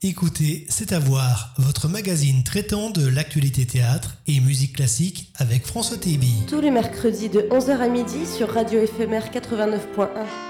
Écoutez, c'est à voir, votre magazine traitant de l'actualité théâtre et musique classique avec François Téby. Tous les mercredis de 11h à midi sur Radio Éphémère 89.1.